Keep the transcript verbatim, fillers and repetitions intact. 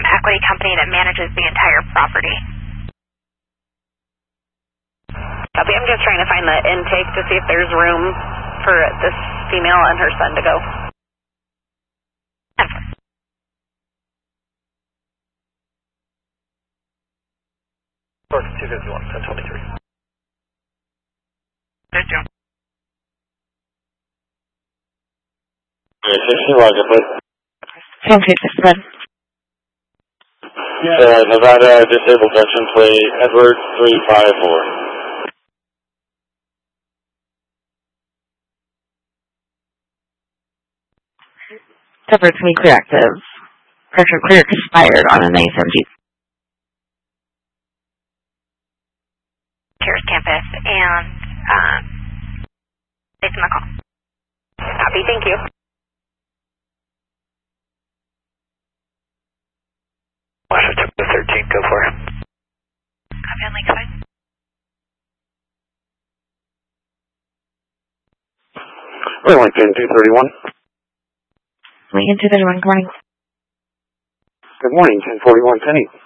equity company that manages the entire property. Copy. I'm just trying to find the intake to see if there's room for this female and her son to go. two fifty-one, ten twenty-three. Thank you. sixty Roger, please. Same page, red. Uh, Nevada disabled veteran plate Edward three five four. Edward three clear active. Pressure clear expired on an A S M G. Terrace campus and um, based on the call. Copy. Thank you. Washington thirteen, go for it. Copy on Lakeside. Burlington two thirty-one. Lincoln two thirty-one, good morning. Good morning, ten forty-one, Penny.